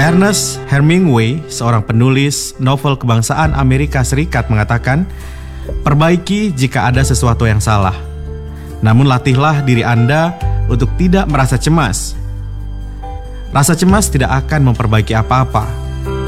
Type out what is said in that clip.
Ernest Hemingway, seorang penulis novel kebangsaan Amerika Serikat, mengatakan, "Perbaiki jika ada sesuatu yang salah. Namun latihlah diri Anda untuk tidak merasa cemas. Rasa cemas tidak akan memperbaiki apa-apa.